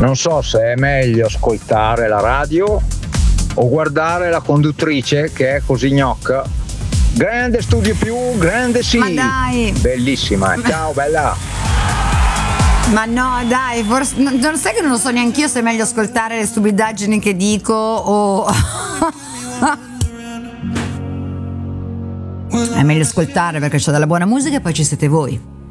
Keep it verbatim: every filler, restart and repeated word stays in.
Non so se è meglio ascoltare la radio o guardare la conduttrice che è così gnocca. Grande Studio Più, grande sì. Ma dai. Bellissima, ciao bella. Ma no, dai, forse non, non sai che non lo so neanche io se è meglio ascoltare le stupidaggini che dico o è meglio ascoltare perché c'è della buona musica e poi ci siete voi.